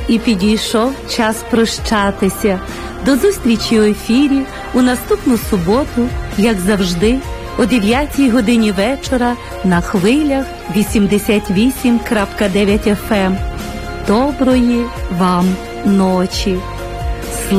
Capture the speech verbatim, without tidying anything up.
І підійшов час прощатися. До зустрічі у ефірі у наступну суботу, як завжди, о дев'ятій годині вечора на хвилях вісімдесят вісім крапка дев'ять еф ем. Доброї вам ночі!